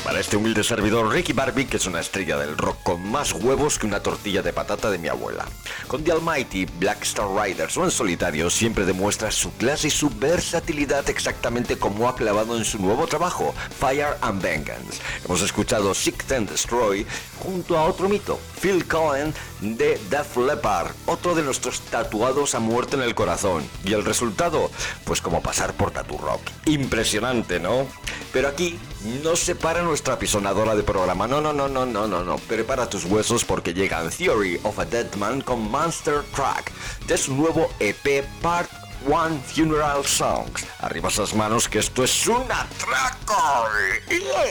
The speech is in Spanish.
Para este humilde servidor Ricky Barbie, que es una estrella del rock con más huevos que una tortilla de patata de mi abuela. Con The Almighty, Black Star Riders o en solitario siempre demuestra su clase y su versatilidad exactamente como ha clavado en su nuevo trabajo, Fire and Vengeance. Hemos escuchado Seek and Destroy junto a otro mito, Phil Collen de Def Leppard, otro de nuestros tatuados a muerte en el corazón. ¿Y el resultado? Pues como pasar por Tattoo Rock. Impresionante, ¿no? Pero aquí no se para nuestra apisonadora de programa. No. Prepara tus huesos porque llega Theory of a Dead Man con Monster Track de su nuevo EP Part 1 Funeral Songs. Arriba esas manos que esto es un atraco. Yeah.